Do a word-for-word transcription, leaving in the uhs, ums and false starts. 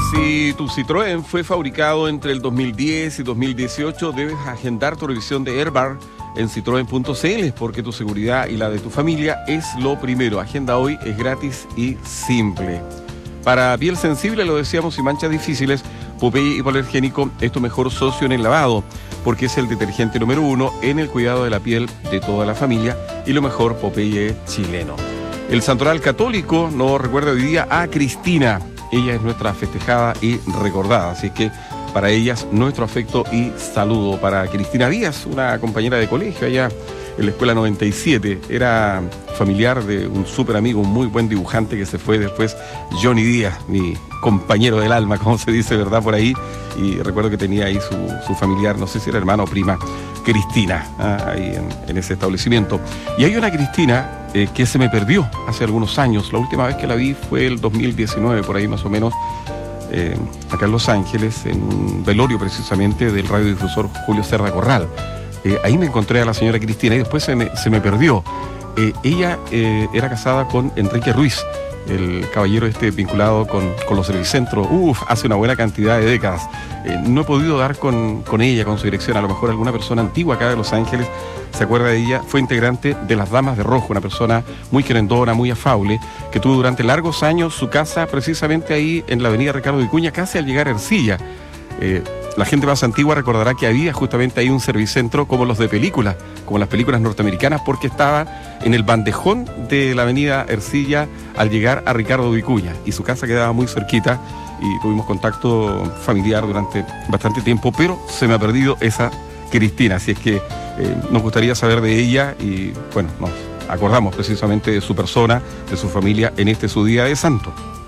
Si tu Citroën fue fabricado entre el dos mil diez y dos mil dieciocho, debes agendar tu revisión de Airbag en citroen punto c l, porque tu seguridad y la de tu familia es lo primero. Agenda hoy, es gratis y simple. Para piel sensible, lo decíamos, y manchas difíciles, Popeye Hipoalergénico es tu mejor socio en el lavado, porque es el detergente número uno en el cuidado de la piel de toda la familia, y lo mejor, Popeye chileno. El Santoral Católico nos recuerda hoy día a Cristina. Ella es nuestra festejada y recordada, así que para ellas nuestro afecto y saludo. Para Cristina Díaz, una compañera de colegio allá en la Escuela noventa y siete, era familiar de un súper amigo, un muy buen dibujante que se fue después, Johnny Díaz, mi compañero del alma, como se dice, ¿verdad? Por ahí, y recuerdo que tenía ahí su, su familiar, no sé si era hermano o prima, Cristina, ah, ahí en, en ese establecimiento. Y hay una Cristina eh, que se me perdió hace algunos años. La última vez que la vi fue el dos mil diecinueve, por ahí más o menos, eh, acá en Los Ángeles, en un velorio precisamente del radiodifusor Julio Serra Corral. Eh, ahí me encontré a la señora Cristina y después se me, se me perdió. Eh, ella eh, era casada con Enrique Ruiz, el caballero este vinculado con, con los Servicentros, uff, hace una buena cantidad de décadas. Eh, no he podido dar con, con ella, con su dirección. A lo mejor alguna persona antigua acá de Los Ángeles se acuerda de ella. Fue integrante de las Damas de Rojo, una persona muy querendona, muy afable, que tuvo durante largos años su casa precisamente ahí en la avenida Ricardo Vicuña, casi al llegar a Ercilla. Eh, La gente más antigua recordará que había justamente ahí un servicentro como los de películas, como las películas norteamericanas, porque estaba en el bandejón de la avenida Ercilla al llegar a Ricardo Vicuña, y su casa quedaba muy cerquita y tuvimos contacto familiar durante bastante tiempo, pero se me ha perdido esa Cristina, así es que eh, nos gustaría saber de ella y bueno, nos acordamos precisamente de su persona, de su familia en este su día de santo.